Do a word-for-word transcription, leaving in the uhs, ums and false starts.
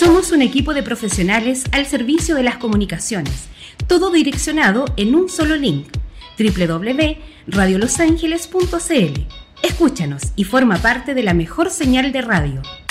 Somos un equipo de profesionales al servicio de las comunicaciones, todo direccionado en un solo link, doble u doble u doble u punto radio los ángeles punto c l. Escúchanos y forma parte de la mejor señal de radio.